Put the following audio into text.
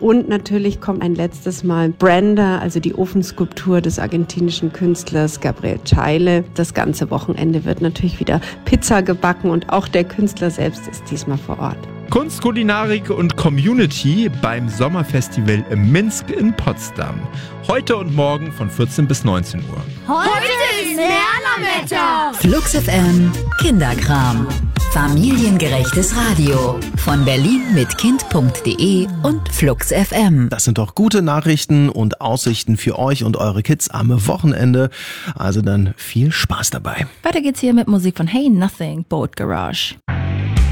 Und natürlich kommt ein letztes Mal Brenda, also die Ofenskulptur des argentinischen Künstlers Gabriel Chaile. Das ganze Wochenende wird natürlich wieder Pizza gebacken und auch der Künstler selbst ist diesmal vor Ort. Kunst, Kulinarik und Community beim Sommerfestival in Minsk in Potsdam. Heute und morgen von 14 bis 19 Uhr. Heute ist Lernerwetter. Flux FM Kinderkram. Familiengerechtes Radio. Von Berlin mit Kind.de und Flux FM. Das sind doch gute Nachrichten und Aussichten für euch und eure Kids am Wochenende. Also dann viel Spaß dabei. Weiter geht's hier mit Musik von Hey Nothing, Boat Garage.